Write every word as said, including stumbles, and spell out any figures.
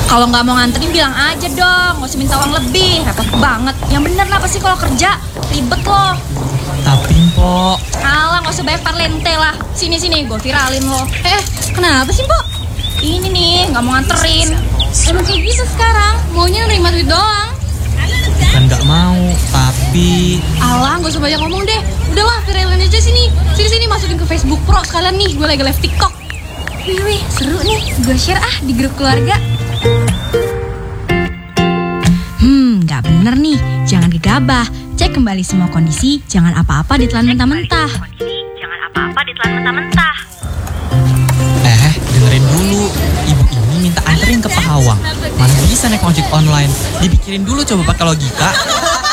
Kalau nggak mau nganterin bilang aja dong, nggak usah minta uang lebih, repot banget. Yang bener lah pasti kalau kerja ribet loh. Tapi Mpok, Alah nggak usah banyak parlente lah. Sini sini, gue viralin lo. Eh, kenapa sih, Mpok? Ini nih nggak mau nganterin. Emang kayak gitu sekarang, maunya nerima duit doang. bukan nggak mau, tapi Alah, gak usah banyak ngomong deh. Udahlah, viralin aja sini. Sini-sini masukin ke Facebook Pro sekalian nih, gue lagi live TikTok. Wih wih, seru nih. Gue share ah di grup keluarga. Hmm, nggak bener nih. Jangan gegabah. Cek kembali semua kondisi. Jangan apa-apa ditelan mentah-mentah. Jangan apa-apa ditelan mentah-mentah. eh dengerin dulu. Ibu ini minta anterin ke Pahawang. Mana bisa naik ojek online? Dipikirin dulu coba pakai logika.